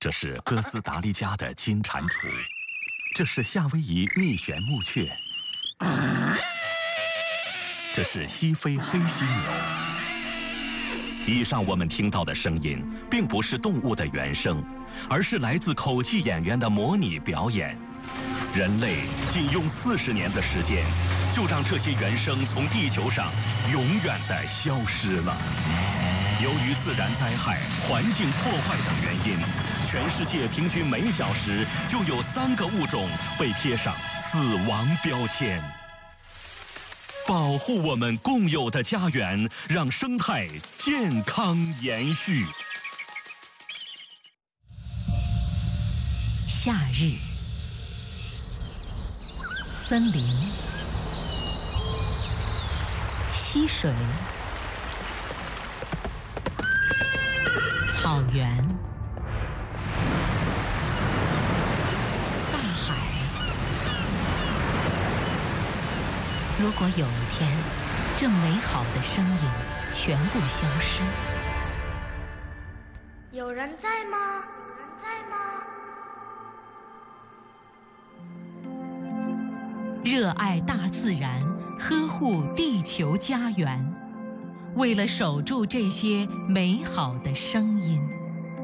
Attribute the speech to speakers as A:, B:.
A: 这是哥斯达黎加的金蟾蜍，这是夏威夷蜜旋木雀，这是西非黑犀牛。以上我们听到的声音，并不是动物的原声，而是来自口技演员的模拟表演。人类仅用40年的时间，就让这些原声从地球上永远地消失了。由于自然灾害、环境破坏等原因，全世界平均每小时就有3个物种被贴上死亡标签。保护我们共有的家园，让生态健康延续。
B: 夏日，森林、溪水、草原、大海。如果有一天，这美好的声音全部消失，
C: 有人在吗？有人在吗？
B: 热爱大自然，呵护地球家园，为了守住这些美好的声音。